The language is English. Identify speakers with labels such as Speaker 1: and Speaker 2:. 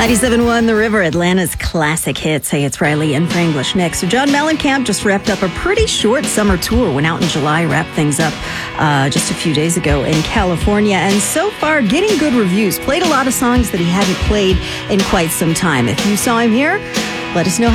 Speaker 1: 97.1 The River, Atlanta's classic hits. Hey, it's Riley in for English next. So John Mellencamp just wrapped up a pretty short summer tour. Went out in July, wrapped things up just a few days ago in California. And so far, getting good reviews. Played a lot of songs that he hadn't played in quite some time. If you saw him here, let us know